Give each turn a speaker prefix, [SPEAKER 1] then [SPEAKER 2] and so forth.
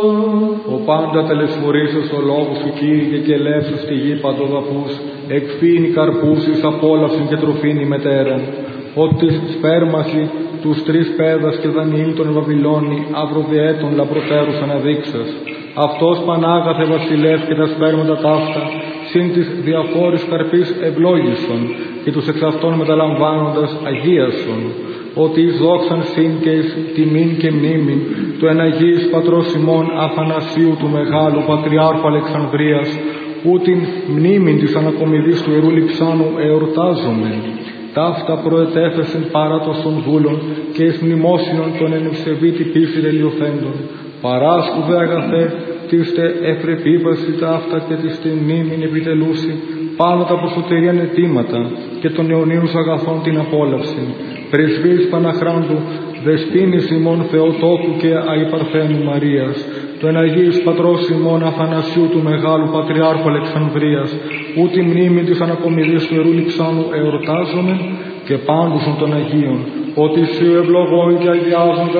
[SPEAKER 1] Ο πάντα τελεσφορήσεως ο λόγος σου, Κύριε, και ελεύσου στη γη παντοδαπούς, εκφύνει καρπούς εις απόλαυσιν και τροφήνει μετέραν. Ότι σπέρμαση τους τρεις πέδας και Δανιήλ τον Βαβυλώνη, αυροδιέτων λαμπροτέρους αναδείξας. Αυτός πανάγαθε βασιλεύ και τα σπέρματα ταύτα, συν της διαφόρης καρπής ευλόγησον, και τους εξ αυτών μεταλαμβάνοντας αγίασον. Ότι εις δόξαν συν και εις τιμήν και μνήμην του εν Αγίης Πατρός ημών Αθανασίου του Μεγάλου Πατριάρχου Αλεξανδρίας, που την μνήμην της ανακομιδής του Ιερού Λειψάνου εορτάζομεν. Ταύτα προετέθεσεν παράτος των δούλων και εις μνημόσυνον των εν ευσεβήτη πίστη τελειωθέντων. Παράσκου δε αγαθέ, της τε ευπρεπίπαση ταύτα και της τε μνήμην επιτελούσει, πάνω τα προσωτερίαν αιτήματα και των αιωνίους αγαθών την απόλαυση. Πρεσβύης Παναχράντου, δεσπίνης ημών Θεοτόκου και αϊπαρθένου Μαρίας, του εν Αγίης Πατρός ημών Αθανασίου του Μεγάλου Πατριάρχου Αλεξανδρίας, που τη μνήμη της ανακομιδής του Ιερού Λειψάνου εορτάζομεν, και πάντουσον των Αγίων, ότι σου ευλογώ και αγιάζονται